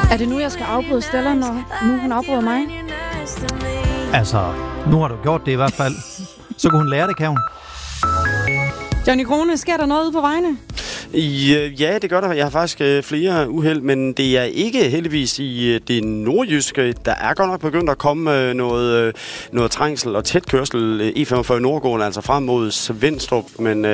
Er det nu, jeg skal afbryde Stella, når nu hun afbryder mig? Altså, nu har du gjort det i hvert fald. Så kan hun lære det, kan hun. Johnny Krone, sker der noget ude på vejene? Ja, det gør der. Jeg har faktisk flere uheld, men det er ikke heldigvis i det nordjyske. Der er godt nok begyndt at komme noget trængsel og tæt kørsel E45 Nordgården, altså frem mod Svendstrup, men